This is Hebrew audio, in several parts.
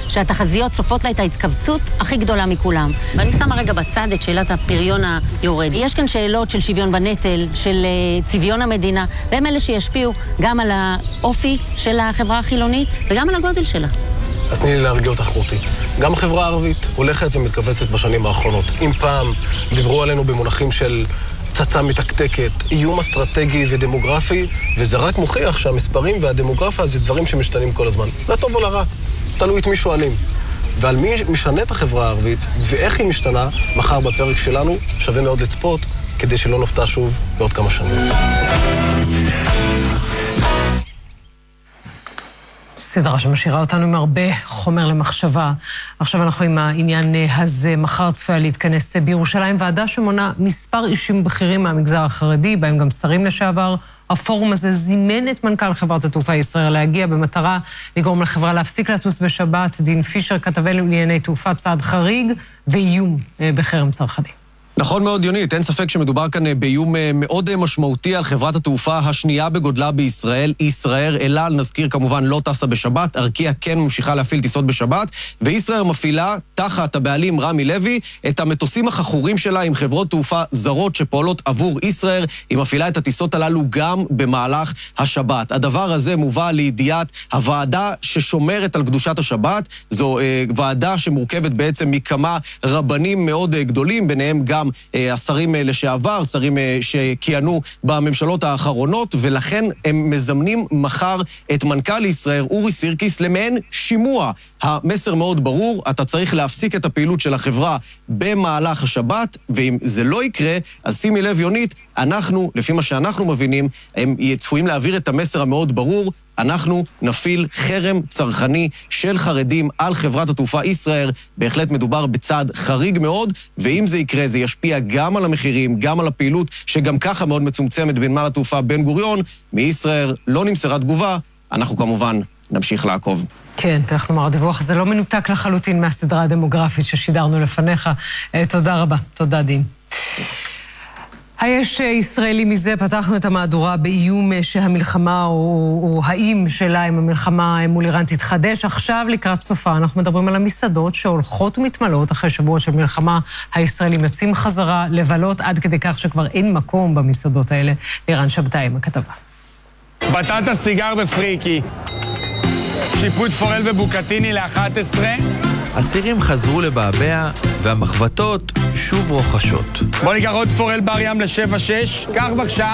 שהתחזיות צופות לה את ההתכווצות הכי גדולה מכולם. ואני שמה רגע בצד את שאלת הפריון היורד. יש כאן שאלות של שוויון בנטל, של צביון המדינה, והם אלה שישפיעו גם על האופי של החברה החילונית וגם על הגודל שלה. אז תני לי להרגיע אותך רותי. גם החברה הערבית הולכת ומתכווצת בשנים האחרונות. אם פעם דיברו עלינו במונחים של צצה מתקתקת, איום אסטרטגי ודמוגרפי, וזה רק מוכיח שהמספרים והדמוגרפיה זה דברים שמשתנים כל הזמן. לא טוב או לרע, תלוי את מי שואלים. ועל מי משנה את החברה הערבית ואיך היא משתנה, מחר בפרק שלנו שווה מאוד לצפות, כדי שלא נופתע שוב בעוד כמה שנים. סדרה שמשאירה אותנו עם הרבה חומר למחשבה. עכשיו אנחנו עם העניין הזה. מחר צפויה להתכנס בירושלים ועדה שמונה מספר אישים בכירים מהמגזר החרדי, בהם גם שרים לשעבר. הפורום הזה זימן את מנכ"ל חברת התעופה ישראל להגיע במטרה לגרום לחברה להפסיק לטוס בשבת. דין פישר, כתבנו לענייני תעופה, צעד חריג ואיום בחרם צרכני. נכון מאוד, יונית, אין ספק שמדובר כאן באיום מאוד משמעותי על חברת התעופה השנייה בגודלה בישראל. ישראל, אל על, נזכיר כמובן, לא טסה בשבת, ארקיע כן ממשיכה להפעיל טיסות בשבת, וישראל מפעילה תחת הבעלים רמי לוי את המטוסים החכורים שלה עם חברות תעופה זרות שפועלות עבור ישראל. היא מפעילה את הטיסות הללו גם במהלך השבת. הדבר הזה מובא לידיעת הוועדה ששומרת על קדושת השבת. זו ועדה שמורכבת בעצם מכמה רבנים מאוד גדולים, ביניהם גם השרים לשעבר, שרים שכיהנו בממשלות האחרונות, ולכן הם מזמנים מחר את מנכ"ל ישראל, אורי סירקיס, למעין שימוע. המסר מאוד ברור, אתה צריך להפסיק את הפעילות של החברה במהלך השבת, ואם זה לא יקרה, אז שימי לב יונית, אנחנו, לפי מה שאנחנו מבינים, הם צפויים להעביר את המסר המאוד ברור, אנחנו נפיל חרם צרכני של חרדים על חברת התעופה ישראל. בהחלט מדובר בצעד חריג מאוד, ואם זה יקרה, זה ישפיע גם על המחירים, גם על הפעילות, שגם ככה מאוד מצומצמת בנמל התעופה בן גוריון. מישראל לא נמסרה תגובה, אנחנו כמובן נמשיך לעקוב. כן, צריך לומר, הדיווח הזה לא מנותק לחלוטין מהסדרה הדמוגרפית ששידרנו לפניך. תודה רבה, תודה דין. היש ישראלי מזה, פתחנו את המהדורה באיום שהמלחמה או האם שלה עם המלחמה מול איראן תתחדש. עכשיו לקראת סופה אנחנו מדברים על המסעדות שהולכות ומתמלות אחרי שבועות של מלחמה. הישראלים יוצאים חזרה לבלות עד כדי כך שכבר אין מקום במסעדות האלה. לירן שבתאי עם הכתבה. בטטה סיגר בפריקי, שיפוט פורל ובוקטיני ל-11. הסירים חזרו לבעבע והמחבטות שוב רוחשות. בוא ניקח עוד פורל בר ים ל-7-6, קח בבקשה.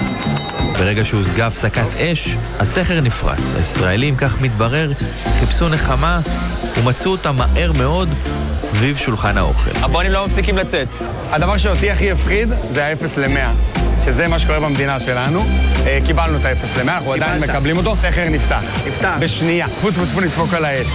ברגע שהושגה הפסקת אש, הסכר נפרץ. הישראלים, כך מתברר, חיפשו נחמה ומצאו אותה מהר מאוד סביב שולחן האוכל. הבונים לא מפסיקים לצאת. הדבר שאותי הכי הפחיד זה ה-0 ל-100, שזה מה שקורה במדינה שלנו. קיבלנו את ה-0 ל-100, אנחנו עדיין מקבלים אותו. סכר נפתח. בשנייה. טפו נדפוק על האש.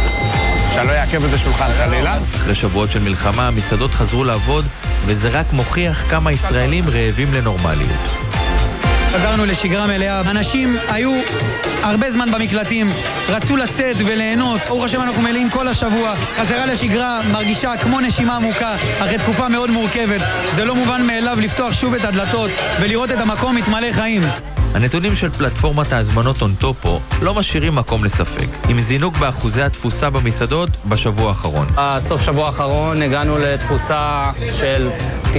שלא יעכב את זה שולחן חלילה. אחרי שבועות של מלחמה, המסעדות חזרו לעבוד, וזה רק מוכיח כמה ישראלים רעבים לנורמליות. חזרנו לשגרה מלאה. אנשים היו הרבה זמן במקלטים, רצו לצאת וליהנות. ברוך השם אנחנו מלאים כל השבוע. חזרה לשגרה מרגישה כמו נשימה עמוקה, אחרי תקופה מאוד מורכבת. זה לא מובן מאליו לפתוח שוב את הדלתות ולראות את המקום מתמלא חיים. הנתונים של פלטפורמת ההזמנות אונטופו לא משאירים מקום לספק, עם זינוק באחוזי התפוסה במסעדות בשבוע האחרון. בסוף שבוע האחרון הגענו לתפוסה של 95%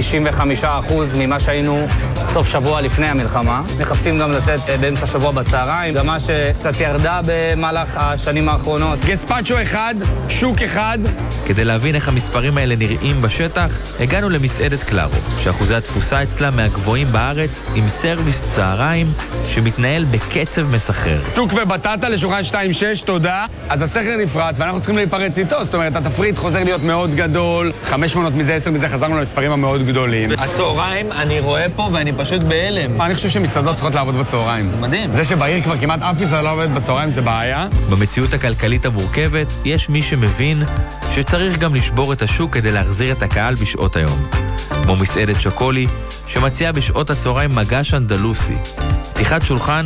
ממה שהיינו סוף שבוע לפני המלחמה. מחפשים גם לצאת באמצע שבוע בצהריים, גם מה שקצת ירדה במהלך השנים האחרונות. גספצ'ו אחד, שוק אחד. כדי להבין איך המספרים האלה נראים בשטח, הגענו למסעדת קלארו, שאחוזי התפוסה אצלה מהגבוהים בארץ, עם סרוויס צהריים שמתנהל בקצב מסחרר. שוק ובטטה לשולחן 2-6, תודה. אז הסכר נפרץ ואנחנו צריכים להיפרץ איתו, זאת אומרת, התפריט חוזר להיות מאוד גדול, 500 מזה, 10 מזה, חזרנו למספרים המאוד גדולים. הצהריים אני רואה פה ואני פשוט בהלם. אני חושב שמסעדות צריכות לעבוד בצהריים. מדהים. זה שבעיר כבר כמעט אף מסעדה לא עובדת בצהריים זה בעיה. במציאות הכלכלית המורכבת, יש מי שמבין שצריך גם לשבור את השוק כדי להחזיר את הקהל בשעות היום. כמו מסעדת שקולי, שמציעה בשעות הצהריים מגש אנדלוסי. פתיחת שולחן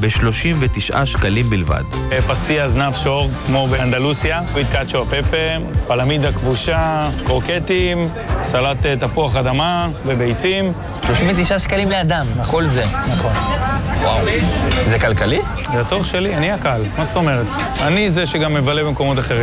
ב-39 שקלים בלבד. פסטיה זנב שור, כמו באנדלוסיה, קוויט קאצ'ו פפה, פלמידה כבושה, קורקטים, סלט תפוח אדמה וביצים. 39 שקלים לאדם, כל זה. נכון. וואו. זה כלכלי? זה הצורך שלי, אני הקהל. מה זאת אומרת? אני זה שגם מבלה במקומות אחרים.